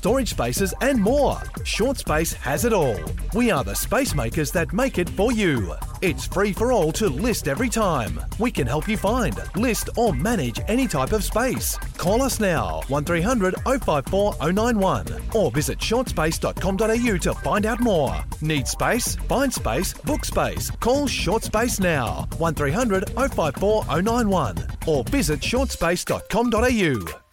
storage spaces and more. ShortSpace has it all. We are the space makers that make it for you. It's free for all to list every time. We can help you find, list or manage any type of space. Call us now, 1300 054 091 or visit shortspace.com.au to find out more. Need space? Find space, book space. Call ShortSpace now, 1300 054 091 or visit shortspace.com.au.